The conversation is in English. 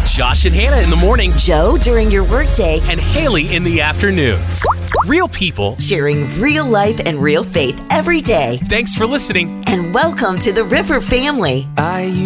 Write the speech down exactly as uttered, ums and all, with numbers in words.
Josh and Hannah in the morning, Joe during your workday, and Haley in the afternoons. Real people sharing real life and real faith every day. Thanks for listening. And welcome to the River family. I